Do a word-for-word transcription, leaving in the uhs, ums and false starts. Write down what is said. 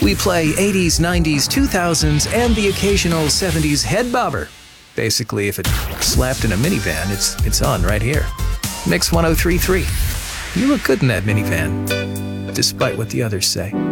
We play eighties, nineties, two thousands, and the occasional seventies head bobber. Basically, if it slapped in a minivan, it's it's on right here. Mix one oh three point three. You look good in that minivan, despite what the others say.